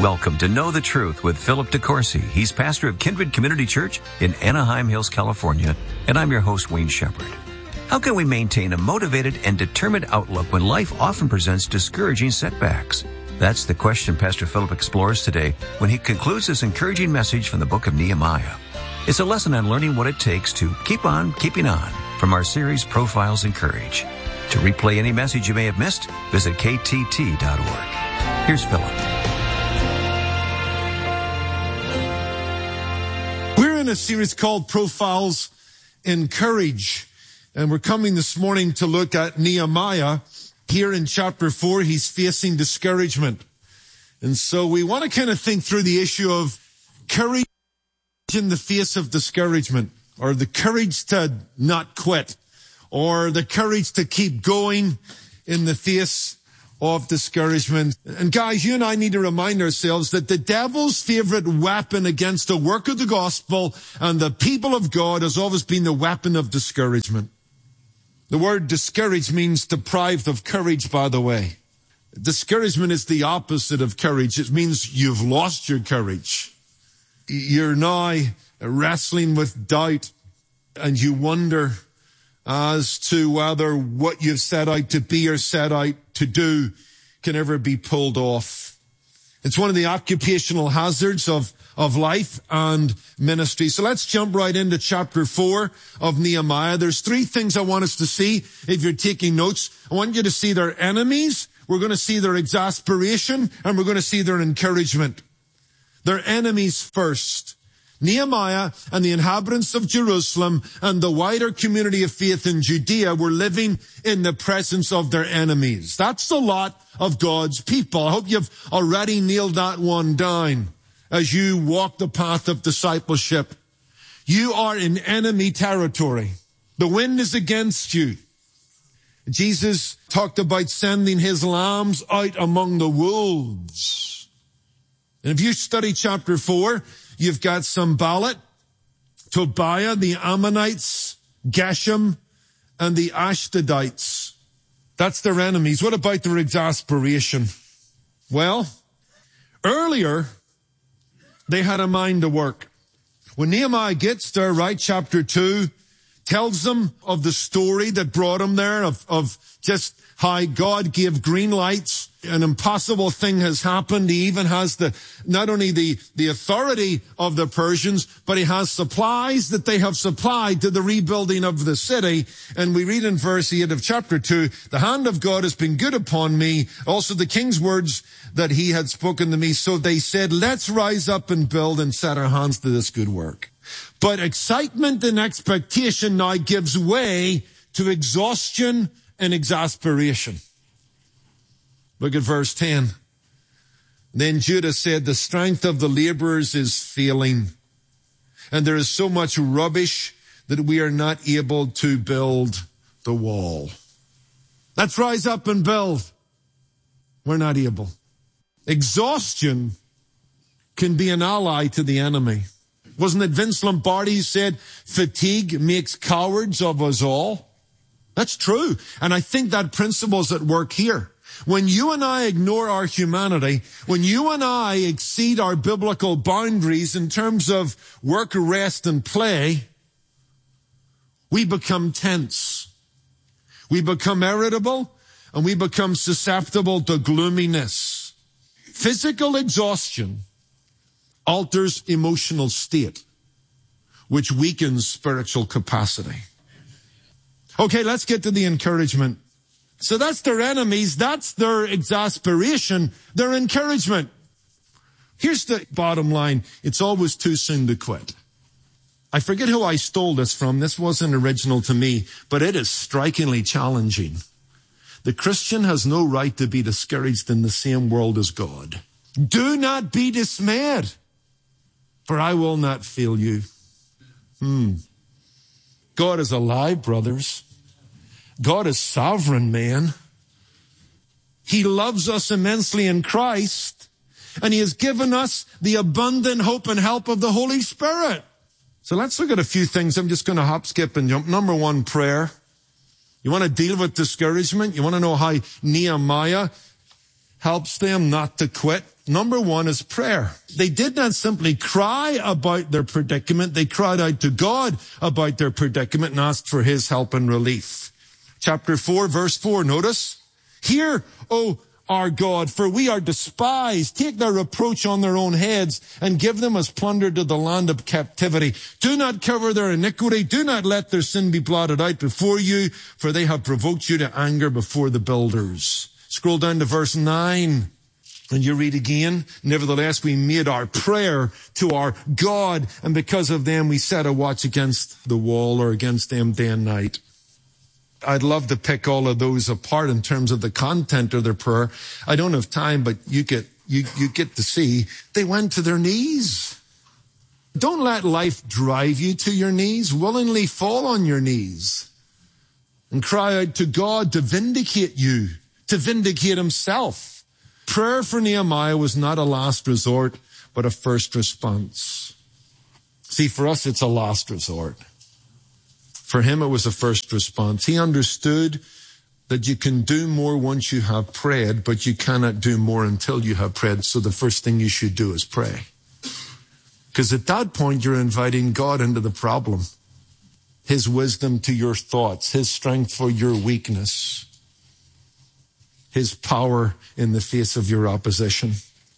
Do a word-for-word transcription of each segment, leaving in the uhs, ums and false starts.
Welcome to Know the Truth with Philip DeCourcy. He's pastor of Kindred Community Church in Anaheim Hills, California, and I'm your host, Wayne Shepherd. How can we maintain a motivated and determined outlook when life often presents discouraging setbacks? That's the question Pastor Philip explores today when he concludes this encouraging message from the book of Nehemiah. It's a lesson on learning what it takes to keep on keeping on from our series, Profiles in Courage. To replay any message you may have missed, visit K T T dot org. Here's Philip. We're in a series called Profiles in Courage, and we're coming this morning to look at Nehemiah. Here in chapter four, he's facing discouragement. And so we want to kind of think through the issue of courage in the face of discouragement, or the courage to not quit, or the courage to keep going in the face of discouragement. And guys, you and I need to remind ourselves that the devil's favorite weapon against the work of the gospel and the people of God has always been the weapon of discouragement. The word discouraged means deprived of courage, by the way. Discouragement is the opposite of courage. It means you've lost your courage. You're now wrestling with doubt, and you wonder as to whether what you've set out to be or set out to do can ever be pulled off. It's one of the occupational hazards of, of life and ministry. So let's jump right into chapter four of Nehemiah. There's three things I want us to see if you're taking notes. I want you to see their enemies, we're going to see their exasperation, and we're going to see their encouragement. Their enemies first. Nehemiah and the inhabitants of Jerusalem and the wider community of faith in Judea were living in the presence of their enemies. That's a lot of God's people. I hope you've already nailed that one down as you walk the path of discipleship. You are in enemy territory. The wind is against you. Jesus talked about sending his lambs out among the wolves. And if you study chapter four, you've got Sanballat, Tobiah, the Ammonites, Geshem, and the Ashdodites. That's their enemies. What about their exasperation? Well, earlier, they had a mind to work. When Nehemiah gets there, right, chapter two, tells them of the story that brought him there, of, of just how God gave green lights. An impossible thing has happened. He even has the, not only the, the authority of the Persians, but he has supplies that they have supplied to the rebuilding of the city. And we read in verse eight of chapter two, the hand of God has been good upon me. Also the king's words that he had spoken to me. So they said, let's rise up and build and set our hands to this good work. But excitement and expectation now gives way to exhaustion and exasperation. Look at verse ten. Then Judah said, the strength of the laborers is failing, and there is so much rubbish that we are not able to build the wall. Let's rise up and build. We're not able. Exhaustion can be an ally to the enemy. Wasn't it Vince Lombardi who said, fatigue makes cowards of us all? That's true. And I think that principle's at work here. When you and I ignore our humanity, when you and I exceed our biblical boundaries in terms of work, rest, and play, we become tense. We become irritable, and we become susceptible to gloominess. Physical exhaustion alters emotional state, which weakens spiritual capacity. Okay, let's get to the encouragement. So that's their enemies, that's their exasperation, their encouragement. Here's the bottom line. It's always too soon to quit. I forget who I stole this from. This wasn't original to me, but it is strikingly challenging. The Christian has no right to be discouraged in the same world as God. Do not be dismayed, for I will not fail you. Hmm. God is alive, brothers. God is sovereign, man. He loves us immensely in Christ, and he has given us the abundant hope and help of the Holy Spirit. So let's look at a few things. I'm just going to hop, skip, and jump. Number one, prayer. You want to deal with discouragement? You want to know how Nehemiah helps them not to quit. Number one is prayer. They did not simply cry about their predicament. They cried out to God about their predicament and asked for his help and relief. Chapter four, verse four, notice. Hear, O our God, for we are despised. Take their reproach on their own heads and give them as plunder to the land of captivity. Do not cover their iniquity. Do not let their sin be blotted out before you, for they have provoked you to anger before the builders. Scroll down to verse nine. And you read again, nevertheless, we made our prayer to our God, and because of them, we set a watch against the wall or against them day and night. I'd love to pick all of those apart in terms of the content of their prayer. I don't have time, but you get, you, you get to see they went to their knees. Don't let life drive you to your knees. Willingly fall on your knees and cry out to God to vindicate you, to vindicate himself. Prayer for Nehemiah was not a last resort, but a first response. See, for us, it's a last resort. For him, it was a first response. He understood that you can do more once you have prayed, but you cannot do more until you have prayed. So the first thing you should do is pray. Because at that point, you're inviting God into the problem. His wisdom to your thoughts, his strength for your weakness, his power in the face of your opposition.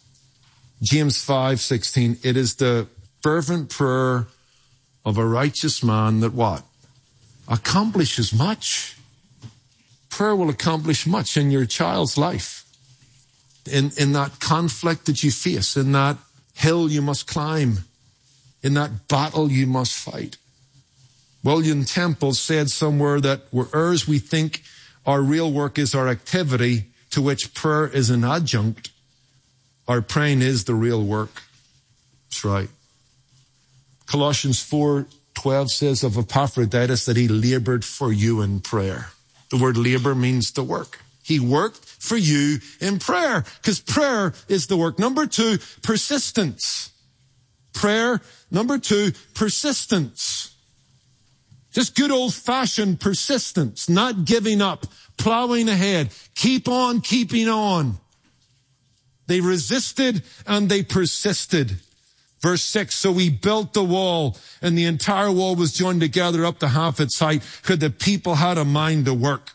James five sixteen, it is the fervent prayer of a righteous man that what? Accomplishes much. Prayer will accomplish much in your child's life. In, in that conflict that you face, in that hill you must climb, in that battle you must fight. William Temple said somewhere that whereas we think our real work is our activity, to which prayer is an adjunct, our praying is the real work. That's right. Colossians four twelve says of Epaphroditus that he labored for you in prayer. The word labor means to work. He worked for you in prayer, because prayer is the work. Number two, persistence. Prayer. Number two, persistence. Just good old-fashioned persistence, not giving up, plowing ahead. Keep on keeping on. They resisted and they persisted. Verse six, so we built the wall, and the entire wall was joined together up to half its height, because the people had a mind to work.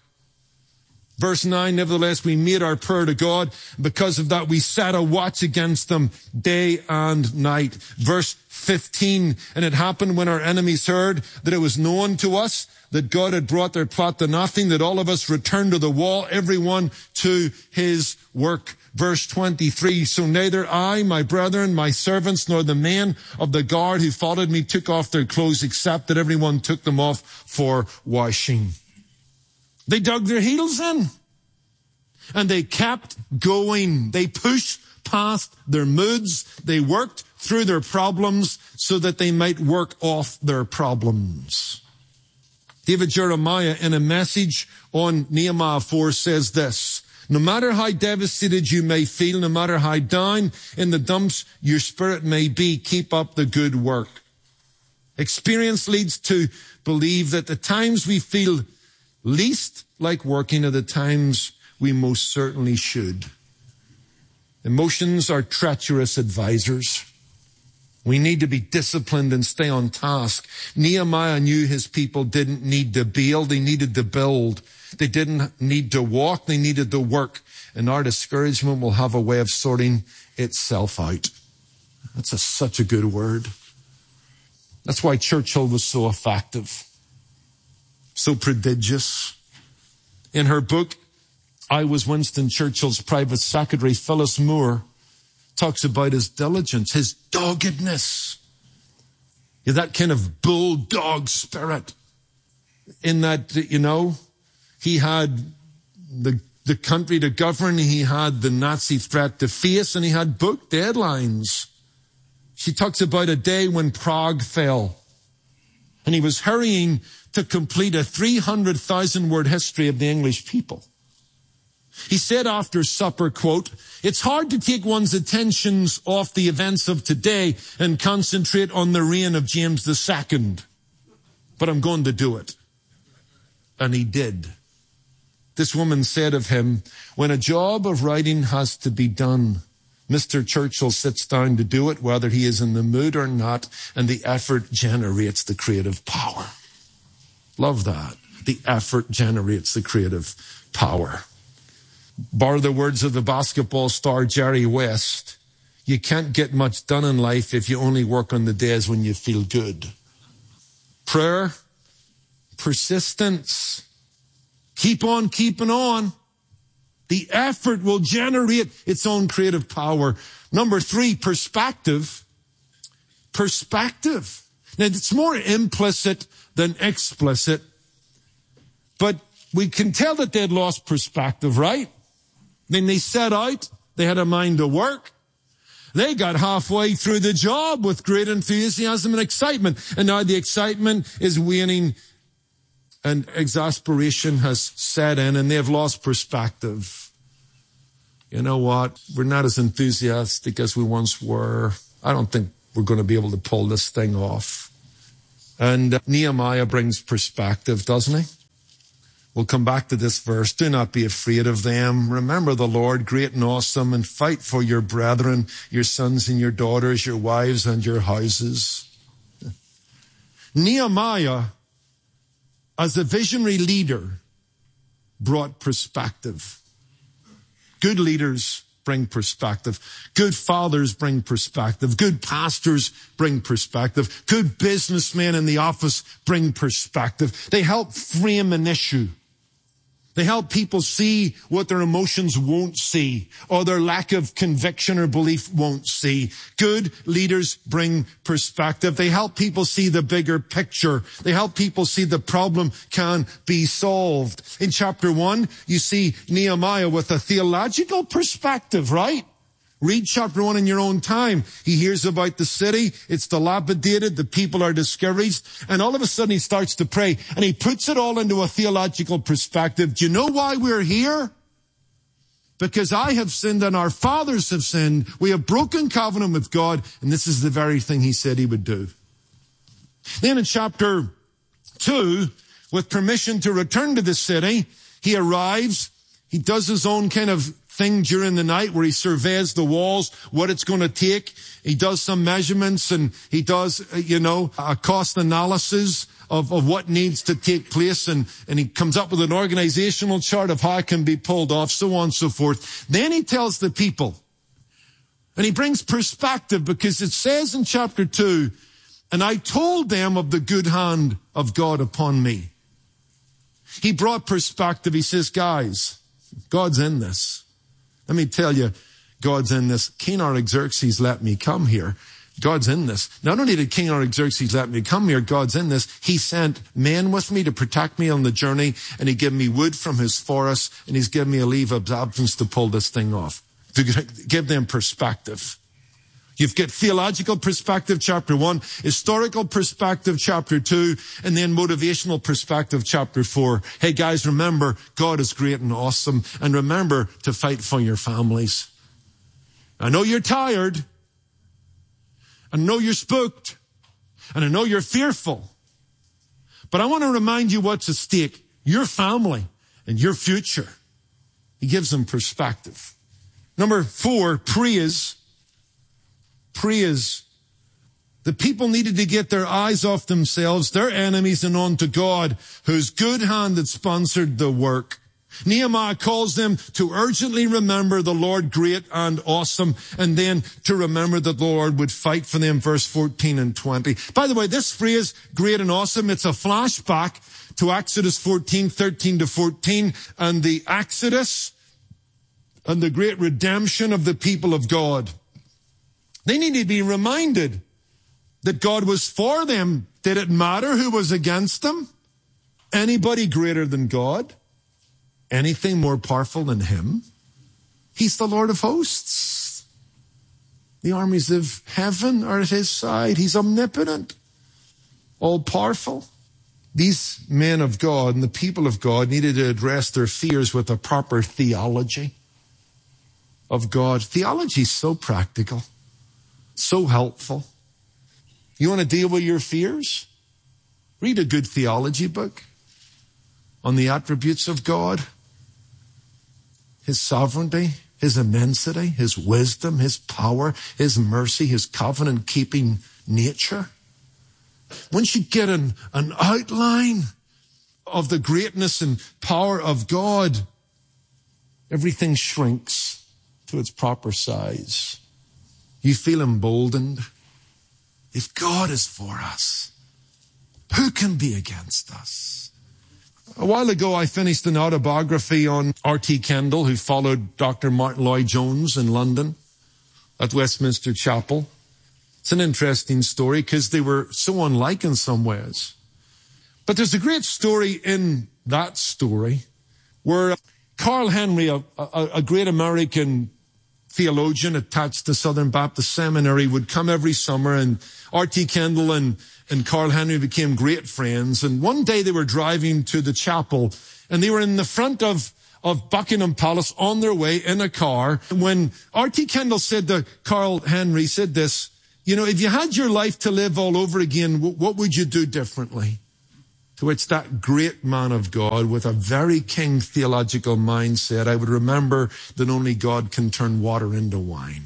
Verse nine, nevertheless, we made our prayer to God. Because of that, we set a watch against them day and night. Verse fifteen, and it happened when our enemies heard that it was known to us that God had brought their plot to nothing, that all of us returned to the wall, everyone to his work. Verse twenty-three, so neither I, my brethren, my servants, nor the men of the guard who followed me took off their clothes, except that everyone took them off for washing. They dug their heels in, and they kept going. They pushed past their moods. They worked through their problems so that they might work off their problems. David Jeremiah, in a message on Nehemiah four, says this: no matter how devastated you may feel, no matter how down in the dumps your spirit may be, keep up the good work. Experience leads to believe that the times we feel least like working are the times we most certainly should. Emotions are treacherous advisors. We need to be disciplined and stay on task. Nehemiah knew his people didn't need to build, they needed to build. They didn't need to walk, they needed to work. And our discouragement will have a way of sorting itself out. That's a, such a good word. That's why Churchill was so effective, so prodigious. In her book, I Was Winston Churchill's Private Secretary, Phyllis Moore talks about his diligence, his doggedness. Yeah, that kind of bulldog spirit. In that, you know, he had the, the country to govern, he had the Nazi threat to face, and he had book deadlines. She talks about a day when Prague fell, and he was hurrying to complete a three hundred thousand word history of the English people. He said after supper, quote, it's hard to take one's attentions off the events of today and concentrate on the reign of James the Second, but I'm going to do it. And he did. This woman said of him, when a job of writing has to be done, Mister Churchill sits down to do it, whether he is in the mood or not, and the effort generates the creative power. Love that. The effort generates the creative power. Borrow the words of the basketball star Jerry West. You can't get much done in life if you only work on the days when you feel good. Prayer, persistence, keep on keeping on. The effort will generate its own creative power. Number three, perspective. Perspective. Now, it's more implicit than explicit, but we can tell that they had lost perspective, right? Then they set out, they had a mind to work. They got halfway through the job with great enthusiasm and excitement, and now the excitement is waning and exasperation has set in, and they've lost perspective. You know what? We're not as enthusiastic as we once were. I don't think we're going to be able to pull this thing off. And Nehemiah brings perspective, doesn't he? We'll come back to this verse. Do not be afraid of them. Remember the Lord, great and awesome, and fight for your brethren, your sons and your daughters, your wives and your houses. Nehemiah, as a visionary leader, brought perspective. Good leaders bring perspective. Good fathers bring perspective. Good pastors bring perspective. Good businessmen in the office bring perspective. They help frame an issue. They help people see what their emotions won't see, or their lack of conviction or belief won't see. Good leaders bring perspective. They help people see the bigger picture. They help people see the problem can be solved. In chapter one, you see Nehemiah with a theological perspective, right? Read chapter one in your own time. He hears about the city. It's dilapidated. The people are discouraged. And all of a sudden he starts to pray. And he puts it all into a theological perspective. Do you know why we're here? Because I have sinned and our fathers have sinned. We have broken covenant with God. And this is the very thing he said he would do. Then in chapter two, with permission to return to the city, he arrives. He does his own kind of thing during the night where he surveys the walls, what it's going to take. He does some measurements and he does, you know, a cost analysis of, of what needs to take place. And, and he comes up with an organizational chart of how it can be pulled off, so on and so forth. Then he tells the people, and he brings perspective, because it says in chapter two, and I told them of the good hand of God upon me. He brought perspective. He says, guys, God's in this. Let me tell you, God's in this. King Artaxerxes let me come here. God's in this. Not only did King Artaxerxes let me come here, God's in this. He sent men with me to protect me on the journey, and he gave me wood from his forest, and he's given me a leave of absence to pull this thing off, to give them perspective. You've got theological perspective, chapter one, historical perspective, chapter two, and then motivational perspective, chapter four. Hey guys, remember, God is great and awesome, and remember to fight for your families. I know you're tired. I know you're spooked. And I know you're fearful. But I want to remind you what's at stake. Your family and your future. He gives them perspective. Number four, praise. Praise. The people needed to get their eyes off themselves, their enemies, and on to God, whose good hand had sponsored the work. Nehemiah calls them to urgently remember the Lord great and awesome, and then to remember that the Lord would fight for them, verse fourteen and twenty. By the way, this phrase, great and awesome, it's a flashback to Exodus fourteen, thirteen to fourteen, and the Exodus and the great redemption of the people of God. They need to be reminded that God was for them. Did it matter who was against them? Anybody greater than God? Anything more powerful than him? He's the Lord of hosts. The armies of heaven are at his side. He's omnipotent, all-powerful. These men of God and the people of God needed to address their fears with a proper theology of God. Theology is so practical, so helpful. You want to deal with your fears? Read a good theology book on the attributes of God. His sovereignty, His immensity, His wisdom, His power, His mercy, His covenant-keeping nature. Once you get an, an outline of the greatness and power of God, everything shrinks to its proper size. You feel emboldened. If God is for us, who can be against us? A while ago, I finished an autobiography on R T Kendall, who followed Doctor Martin Lloyd-Jones in London at Westminster Chapel. It's an interesting story because they were so unlike in some ways. But there's a great story in that story where Carl Henry, a, a, a great American theologian attached to Southern Baptist Seminary, would come every summer, and R T Kendall and, and Carl Henry became great friends. And one day they were driving to the chapel, and they were in the front of, of Buckingham Palace on their way in a car. And when R T Kendall said to Carl Henry, said this, you know, if you had your life to live all over again, what would you do differently? To which that great man of God, with a very King theological mindset, I would remember that only God can turn water into wine.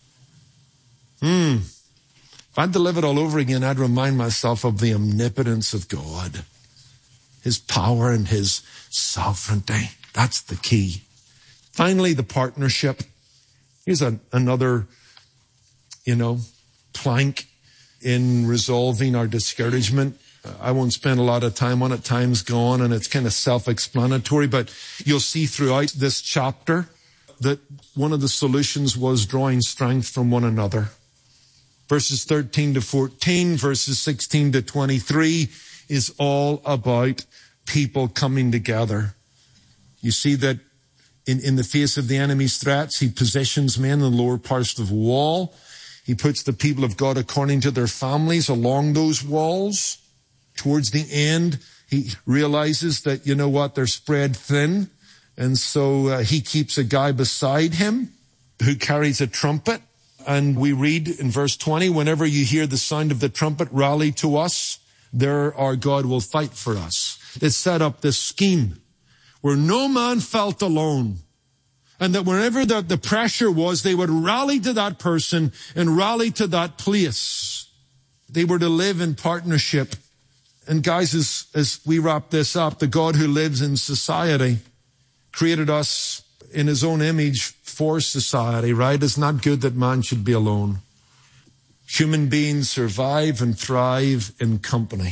Hmm. If I had to live it all over again, I'd remind myself of the omnipotence of God, His power and His sovereignty. That's the key. Finally, the partnership. Here's a, another, you know, plank in resolving our discouragement. I won't spend a lot of time on it. Time's gone, and it's kind of self-explanatory, but you'll see throughout this chapter that one of the solutions was drawing strength from one another. Verses thirteen to fourteen, verses sixteen to twenty-three is all about people coming together. You see that in, in the face of the enemy's threats, he positions men in the lower parts of the wall. He puts the people of God according to their families along those walls. Towards the end, he realizes that, you know what, they're spread thin. And so uh, he keeps a guy beside him who carries a trumpet. And we read in verse twenty, whenever you hear the sound of the trumpet, rally to us. There our God will fight for us. It set up this scheme where no man felt alone. And that wherever the, the pressure was, they would rally to that person and rally to that place. They were to live in partnership. And guys, as, as we wrap this up, the God who lives in society created us in His own image for society, right? It's not good that man should be alone. Human beings survive and thrive in company.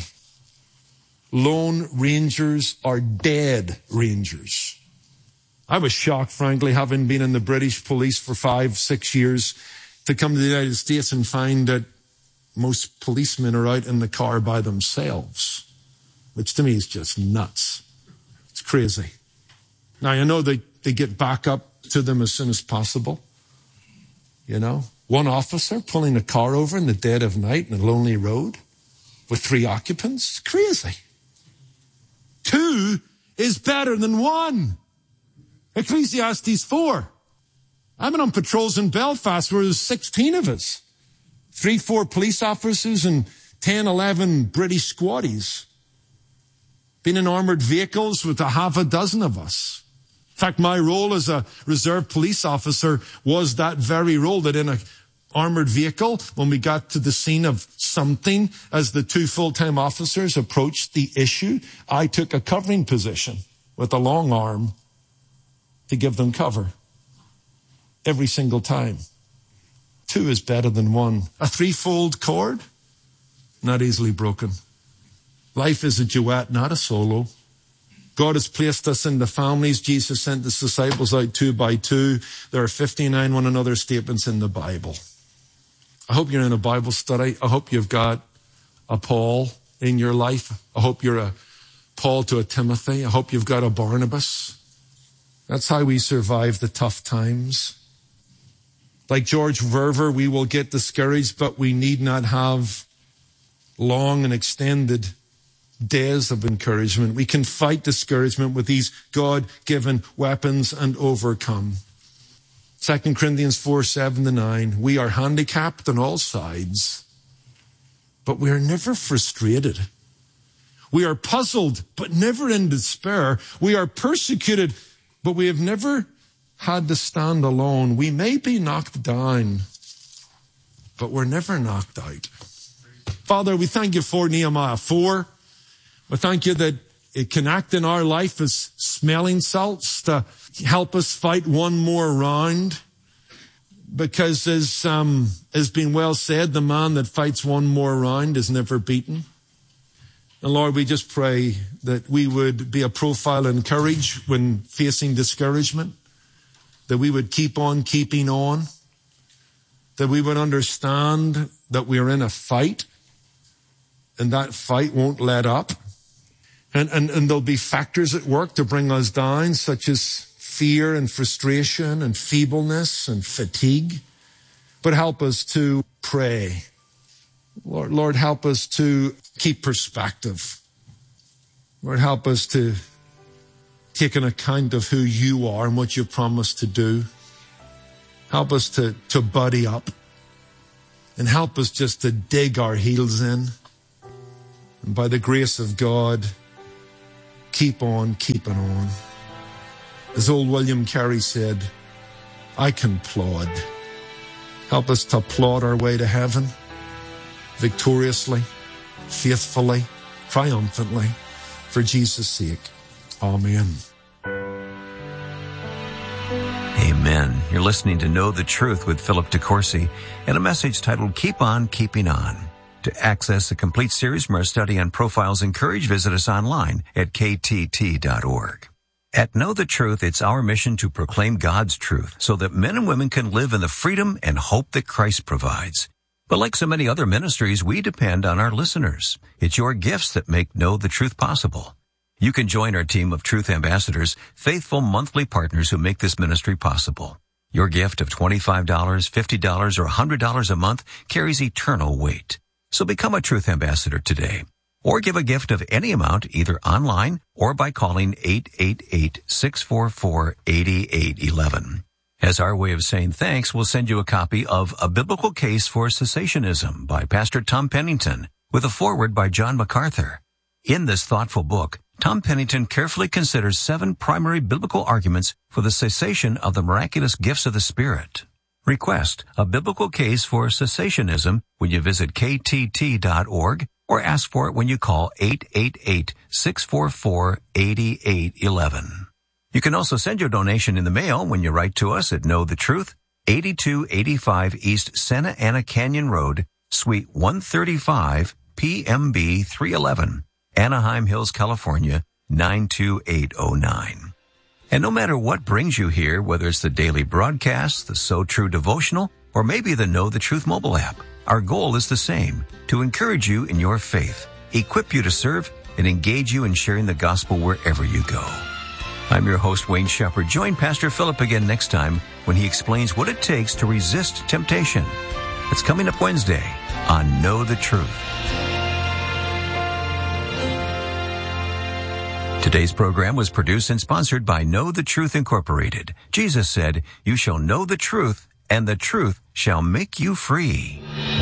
Lone rangers are dead rangers. I was shocked, frankly, having been in the British police for five, six years, to come to the United States and find that most policemen are out in the car by themselves, which to me is just nuts. It's crazy. Now, I know they, they get back up to them as soon as possible. You know, one officer pulling a car over in the dead of night in a lonely road with three occupants. It's crazy. Two is better than one. Ecclesiastes four. I've been on patrols in Belfast where there's sixteen of us. Three, four police officers and ten, eleven British squaddies. Been in armored vehicles with a half a dozen of us. In fact, my role as a reserve police officer was that very role, that in a armored vehicle, when we got to the scene of something, as the two full-time officers approached the issue, I took a covering position with a long arm to give them cover. Every single time. Two is better than one. A threefold chord, not easily broken. Life is a duet, not a solo. God has placed us in the families. Jesus sent His disciples out two by two. There are fifty-nine one another statements in the Bible. I hope you're in a Bible study. I hope you've got a Paul in your life. I hope you're a Paul to a Timothy. I hope you've got a Barnabas. That's how we survive the tough times. Like George Verver, we will get discouraged, but we need not have long and extended days of encouragement. We can fight discouragement with these God-given weapons and overcome. Second Corinthians four, seven to nine. We are handicapped on all sides, but we are never frustrated. We are puzzled, but never in despair. We are persecuted, but we have never had to stand alone. We may be knocked down, but we're never knocked out. Father, we thank you for Nehemiah four. We thank you that it can act in our life as smelling salts to help us fight one more round. Because as um, has been well said, the man that fights one more round is never beaten. And Lord, we just pray that we would be a profile in courage when facing discouragement, that we would keep on keeping on, that we would understand that we're in a fight, and that fight won't let up. And, and, and there'll be factors at work to bring us down, such as fear and frustration and feebleness and fatigue. But help us to pray. Lord, Lord, help us to keep perspective. Lord, help us to take an account of who you are and what you've promised to do. Help us to, to buddy up. And help us just to dig our heels in. And by the grace of God, keep on keeping on. As old William Carey said, I can plod. Help us to plod our way to heaven victoriously, faithfully, triumphantly, for Jesus' sake. Amen. Amen. You're listening to Know the Truth with Philip DeCourcy and a message titled Keep On Keeping On. To access the complete series from our study on profiles in courage, visit us online at k t t dot org. At Know the Truth, it's our mission to proclaim God's truth so that men and women can live in the freedom and hope that Christ provides. But like so many other ministries, we depend on our listeners. It's your gifts that make Know the Truth possible. You can join our team of Truth Ambassadors, faithful monthly partners who make this ministry possible. Your gift of twenty-five dollars, fifty dollars, or one hundred dollars a month carries eternal weight. So become a Truth Ambassador today. Or give a gift of any amount either online or by calling eight eight eight, six four four, eight eight one one. As our way of saying thanks, we'll send you a copy of A Biblical Case for Cessationism by Pastor Tom Pennington with a foreword by John MacArthur. In this thoughtful book, Tom Pennington carefully considers seven primary biblical arguments for the cessation of the miraculous gifts of the Spirit. Request A Biblical Case for Cessationism when you visit k t t dot org or ask for it when you call eight eight eight, six four four, eight eight one one. You can also send your donation in the mail when you write to us at Know the Truth, eighty-two eighty-five East Santa Ana Canyon Road, Suite one thirty-five, P M B three eleven, Anaheim Hills, California, nine two eight oh nine. And no matter what brings you here, whether it's the daily broadcast, the So True devotional, or maybe the Know the Truth mobile app, our goal is the same, to encourage you in your faith, equip you to serve, and engage you in sharing the gospel wherever you go. I'm your host, Wayne Shepherd. Join Pastor Philip again next time when he explains what it takes to resist temptation. It's coming up Wednesday on Know the Truth. Today's program was produced and sponsored by Know the Truth Incorporated. Jesus said, "You shall know the truth, and the truth shall make you free."